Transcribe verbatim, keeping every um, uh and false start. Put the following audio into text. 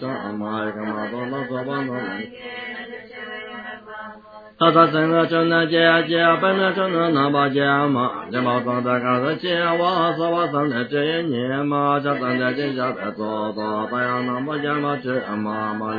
嘛一个嘛多那做帮助。他他整个就能接接，本来就能拿把接嘛，这把装在干的接，我是我生的这一年嘛，这真的接下来做做，大家那么接嘛接嘛嘛。